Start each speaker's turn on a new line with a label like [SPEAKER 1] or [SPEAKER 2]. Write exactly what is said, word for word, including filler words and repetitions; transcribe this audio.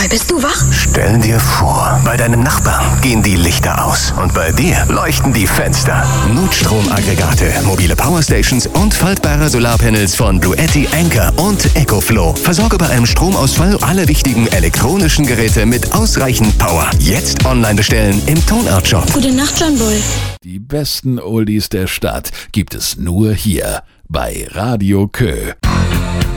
[SPEAKER 1] John Boy, bist du wach?
[SPEAKER 2] Stell dir vor, bei deinem Nachbarn gehen die Lichter aus und bei dir leuchten die Fenster. Notstromaggregate, mobile Powerstations und faltbare Solarpanels von Bluetti, Anker und EcoFlow. Versorge bei einem Stromausfall alle wichtigen elektronischen Geräte mit ausreichend Power. Jetzt online bestellen im Tonart-Shop.
[SPEAKER 1] Gute Nacht, John Boy.
[SPEAKER 3] Die besten Oldies der Stadt gibt es nur hier bei Radio Kö.